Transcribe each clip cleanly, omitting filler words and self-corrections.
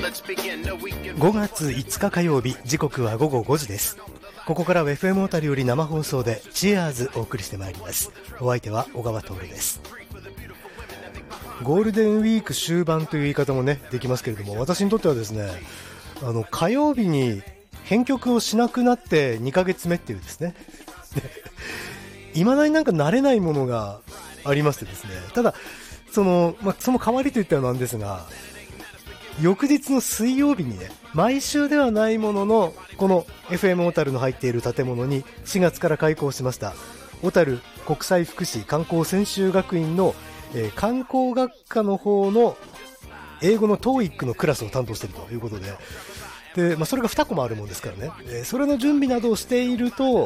5月5日火曜日、時刻は午後5時です。ここからは FM 小樽より生放送でチアーズお送りしてまいります。お相手は小川徹です。ゴールデンウィーク終盤という言い方もねできますけれども、私にとってはですね、火曜日に編曲をしなくなって2ヶ月目っていうですね、未だになんか慣れないものがありましてですね、ただその代わりといったらなんですが、翌日の水曜日にね、毎週ではないもののこの FM 小樽の入っている建物に4月から開校しました小樽国際福祉観光専修学院の、観光学科の方の英語の TOEIC のクラスを担当しているということで、それが2個もあるもんですからね、それの準備などをしていると、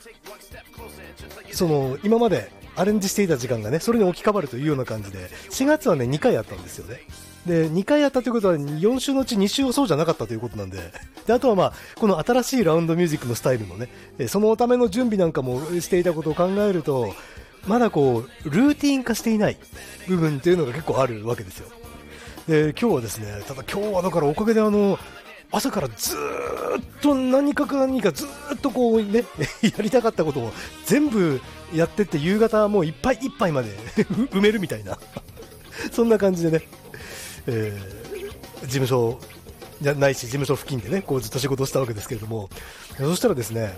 今までアレンジしていた時間がね、それに置き換わるというような感じで、4月はね2回あったんですよね。で2回やったということは4週のうち2週はそうじゃなかったということなんで、あとはこの新しいラウンドミュージックのスタイルのね、そのための準備なんかもしていたことを考えると、まだルーティン化していない部分っていうのが結構あるわけですよ。で今日はですね、ただ今日はだからおかげで朝からずーっと何かずーっとやりたかったことを全部やってって、夕方もういっぱいいっぱいまで埋めるみたいなそんな感じでね、事務所じゃないし事務所付近でねずっと仕事をしたわけですけれども、そしたらですね、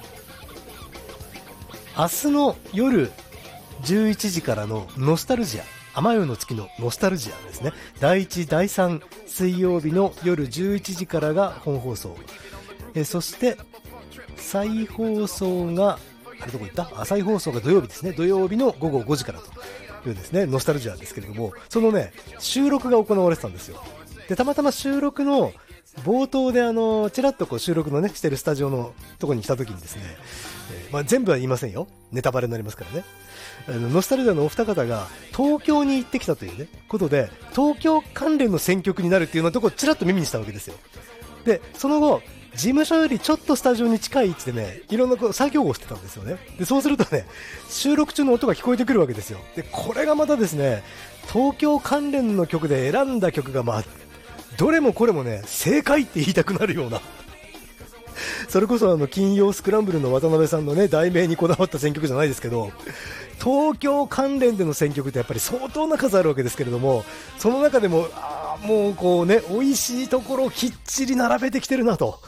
明日の夜11時からのノスタルジア、天夜の月のノスタルジアですね、第1第3水曜日の夜11時からが本放送、そして再放送が再放送が土曜日ですね、土曜日の午後5時からというですね、ノスタルジアですけれども、そのね収録が行われてたんですよ。でたまたま収録の冒頭でちらっと収録のねしてるスタジオのところに来た時にですね、全部は言いませんよ、ネタバレになりますからね、ノスタルジアのお二方が東京に行ってきたというねことで、東京関連の選曲になるっていうようなところをちらっと耳にしたわけですよ。でその後事務所よりちょっとスタジオに近い位置でね、いろんな作業をしてたんですよね。でそうするとね、収録中の音が聞こえてくるわけですよ。でこれがまたですね、東京関連の曲で選んだ曲がどれもこれもね正解って言いたくなるようなそれこそ金曜スクランブルの渡辺さんのね題名にこだわった選曲じゃないですけど、東京関連での選曲ってやっぱり相当な数あるわけですけれども、その中でももう美味しいところをきっちり並べてきてるなと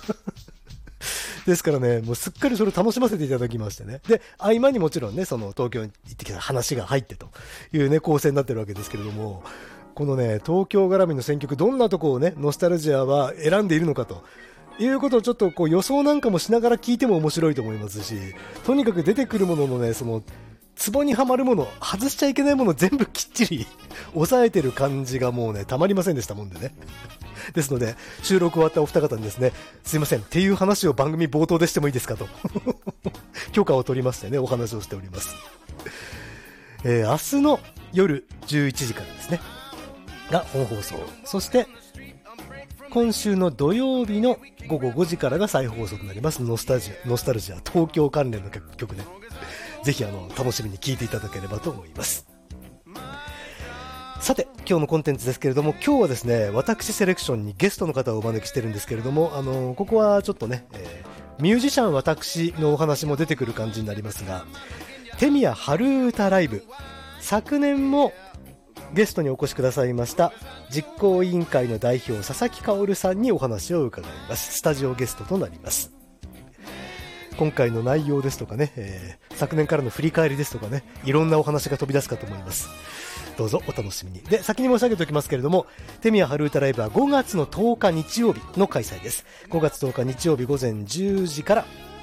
ですからね、もうすっかりそれを楽しませていただきましてね。で合間にもちろんね、その東京に行ってきた話が入ってというね構成になってるわけですけれども、このね東京絡みの選曲、どんなところをねノスタルジアは選んでいるのかということをちょっと予想なんかもしながら聞いても面白いと思いますし、とにかく出てくるもののね、そのツボにはまるもの、外しちゃいけないもの全部きっちり抑えてる感じがもうねたまりませんでしたもんでね。ですので収録終わったお二方にですね、すいませんっていう話を番組冒頭でしてもいいですかと許可を取りましてね、お話をしております。明日の夜11時からですねが本放送、そして今週の土曜日の午後5時からが再放送となりますノスタルジア東京関連の曲で、ぜひ楽しみに聴いていただければと思います。さて今日のコンテンツですけれども、今日はですね私セレクションにゲストの方をお招きしてるんですけれども、ここはちょっとね、ミュージシャン私のお話も出てくる感じになりますが、手宮春歌ライブ、昨年もゲストにお越しくださいました実行委員会の代表佐々木薫さんにお話を伺います。スタジオゲストとなります。今回の内容ですとかね、昨年からの振り返りですとかね、いろんなお話が飛び出すかと思います。どうぞお楽しみに。で先に申し上げておきますけれども、手宮春歌ライブは5月の10日日曜日の開催です。5月10日日曜日午前10時から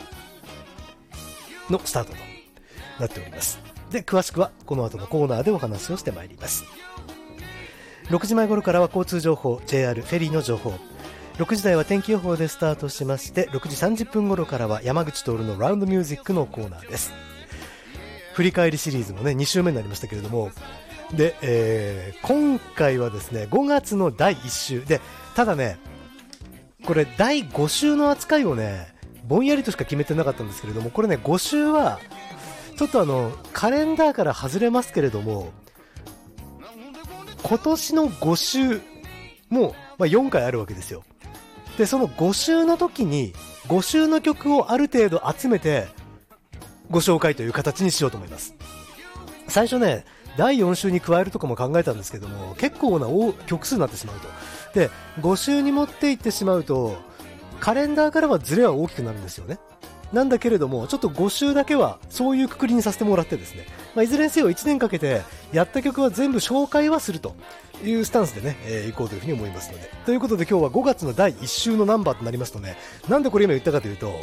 のスタートとなっております。で詳しくはこの後のコーナーでお話をしてまいります。6時前頃からは交通情報、 JR フェリーの情報、6時台は天気予報でスタートしまして、6時30分頃からは山口徹のラウンドミュージックのコーナーです。振り返りシリーズもね2週目になりましたけれども、で、今回はですね5月の第1週で、ただねこれ第5週の扱いをねぼんやりとしか決めてなかったんですけれども、これね5週はちょっとカレンダーから外れますけれども、今年の5週もう、4回あるわけですよ。で、その5週の時に5週の曲をある程度集めてご紹介という形にしようと思います。最初ね、第4週に加えるとかも考えたんですけども、結構な曲数になってしまうと。で、5週に持っていってしまうとカレンダーからはズレは大きくなるんですよね。なんだけれども、ちょっと5週だけはそういうくくりにさせてもらってですね、いずれにせよ1年かけてやった曲は全部紹介はするというスタンスでね、行こうというふうに思いますので。ということで今日は5月の第1週のナンバーとなりますとね、なんでこれ今言ったかというと、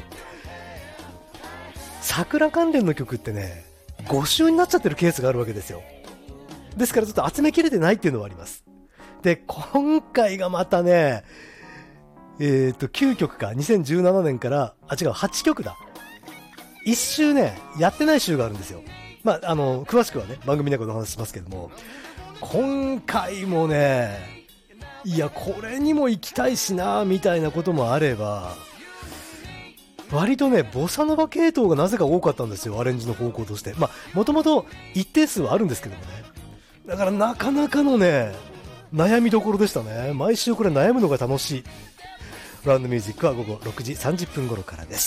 桜関連の曲ってね、5週になっちゃってるケースがあるわけですよ。ですからちょっと集めきれてないっていうのはあります。で、今回がまたね、9曲か、2017年から、8曲だ。1週ね、やってない週があるんですよ。詳しくはね、番組の中でお話ししますけども、今回もね、いや、これにも行きたいしな、みたいなこともあれば、割とね、ボサノバ系統がなぜか多かったんですよ、アレンジの方向として。もともと一定数はあるんですけどもね。だからなかなかのね、悩みどころでしたね。毎週これ悩むのが楽しい。ラウンドミュージックは午後6時30分頃からです。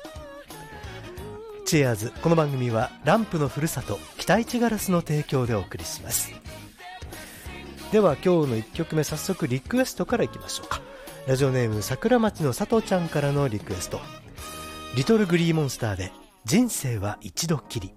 チェアーズ、この番組はランプのふるさと北市ガラスの提供でお送りします。では今日の1曲目、早速リクエストからいきましょうか。ラジオネーム桜町の佐藤ちゃんからのリクエスト、リトルグリーモンスターで人生は一度きり。